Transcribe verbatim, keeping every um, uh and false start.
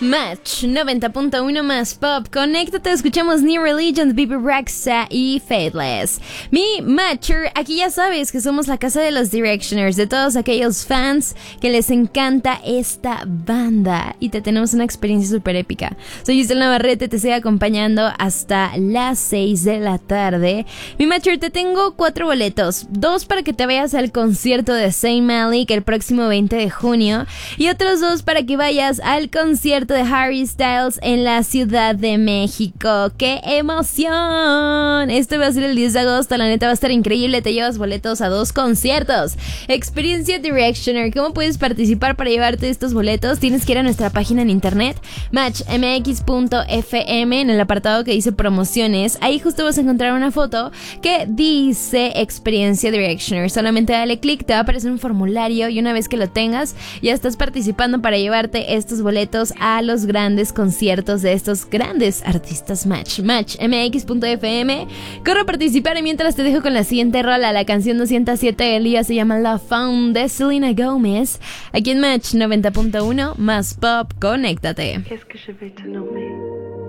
Match noventa punto uno más pop. Conéctate, escuchamos New Religion, Bibi Rexha y Faithless. Mi Matcher, aquí ya sabes que somos la casa de los Directioners, de todos aquellos fans que les encanta esta banda y te tenemos una experiencia súper épica. Soy Giselle Navarrete, te estoy acompañando hasta las seis de la tarde. Mi Matcher, te tengo cuatro boletos, dos para que te vayas al concierto de Zayn Malik el próximo veinte de junio y otros dos para que vayas al concierto de Harry Styles en la Ciudad de México. ¡Qué emoción! Esto va a ser el diez de agosto, la neta va a estar increíble. Te llevas boletos a dos conciertos. Experiencia Directioner. ¿Cómo puedes participar para llevarte estos boletos? Tienes que ir a nuestra página en internet, match m x punto f m, en el apartado que dice promociones. Ahí justo vas a encontrar una foto que dice Experiencia Directioner. Solamente dale clic, te va a aparecer un formulario y una vez que lo tengas, ya estás participando para llevarte estos boletos a los grandes conciertos de estos grandes artistas. Match, match m x punto f m. Corre a participar y mientras te dejo con la siguiente rola, la canción doscientos siete del día se llama Love Found de Selena Gomez. Aquí en Match noventa punto uno más pop, conéctate. Qu'est-ce que je vais te nommer?